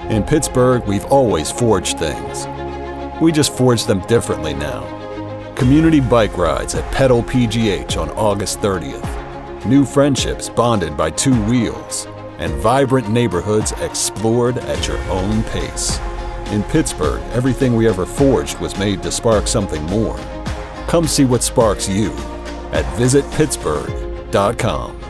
In Pittsburgh, we've always forged things. We just forge them differently now. Community bike rides at Pedal PGH on August 30th. New friendships bonded by two wheels. And vibrant neighborhoods explored at your own pace. In Pittsburgh, everything we ever forged was made to spark something more. Come see what sparks you at visitpittsburgh.com.